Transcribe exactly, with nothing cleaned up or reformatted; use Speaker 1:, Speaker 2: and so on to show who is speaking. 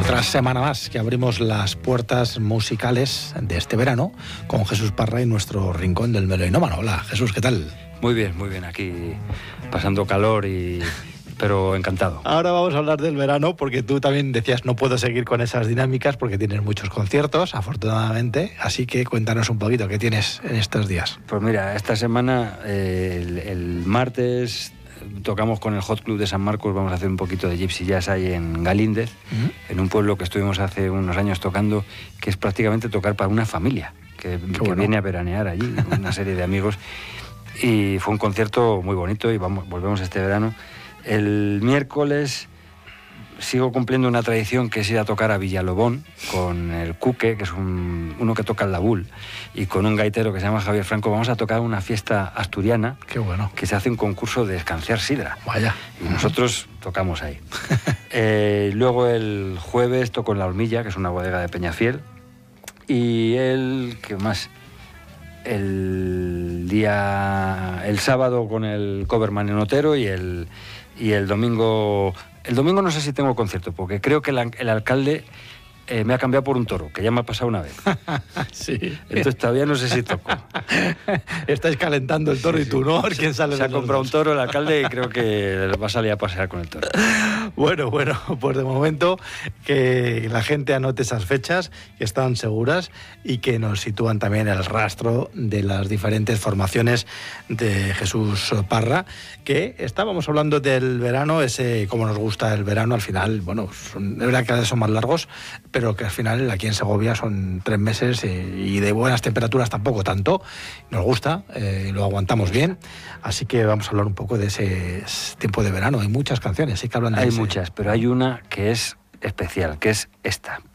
Speaker 1: Otra semana más que abrimos las puertas musicales de este verano con Jesús Parra y nuestro rincón del melodinómano. Hola, Jesús, ¿qué tal?
Speaker 2: Muy bien, muy bien, aquí pasando calor y... pero encantado.
Speaker 1: Ahora vamos a hablar del verano porque tú también decías no puedo seguir con esas dinámicas porque tienes muchos conciertos, afortunadamente, así que cuéntanos un poquito qué tienes en estos días.
Speaker 2: Pues mira, esta semana, eh, el, el martes, tocamos con el Hot Club de San Marcos, vamos a hacer un poquito de Gypsy Jazz ahí en Galíndez, uh-huh. en un pueblo que estuvimos hace unos años tocando, que es prácticamente tocar para una familia que, que bueno. viene a veranear allí, una serie de amigos, y fue un concierto muy bonito y vamos, volvemos este verano. El miércoles sigo cumpliendo una tradición que es ir a tocar a Villalobón con el Cuque, que es un, uno que toca el labul, y con un gaitero que se llama Javier Franco. Vamos a tocar una fiesta asturiana.
Speaker 1: Qué bueno.
Speaker 2: Que se hace un concurso de escanciar sidra.
Speaker 1: Vaya.
Speaker 2: Y nosotros tocamos ahí. eh, luego el jueves toco en La Hormilla, que es una bodega de Peñafiel. Y el... ¿qué más? El día... el sábado con el Coverman en Otero y el... y el domingo... El domingo no sé si tengo concierto, porque creo que el, el alcalde eh, me ha cambiado por un toro, que ya me ha pasado una vez.
Speaker 1: Sí.
Speaker 2: Entonces todavía no sé si toco.
Speaker 1: Estáis calentando el toro sí, y tú, ¿no? ¿Quién sale?
Speaker 2: Se ha comprado un toro el alcalde y creo que va a salir a pasear con el toro.
Speaker 1: Bueno, bueno, pues de momento que la gente anote esas fechas, que están seguras y que nos sitúan también el rastro de las diferentes formaciones de Jesús Parra, que estábamos hablando del verano, ese cómo nos gusta el verano, al final, bueno, son, es verdad que cada vez son más largos, pero que al final aquí en Segovia son tres meses y, y de buenas temperaturas tampoco tanto, nos gusta, eh, lo aguantamos bien, así que vamos a hablar un poco de ese tiempo de verano. Hay muchas canciones, sí que hablan de
Speaker 2: Hay
Speaker 1: ese.
Speaker 2: muchas, pero hay una que es especial, que es esta,